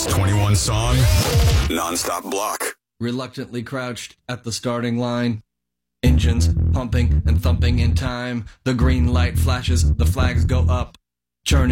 21 song, non-stop block. Reluctantly crouched at the starting line. Engines pumping and thumping in time. The green light flashes, the flags go up. Churning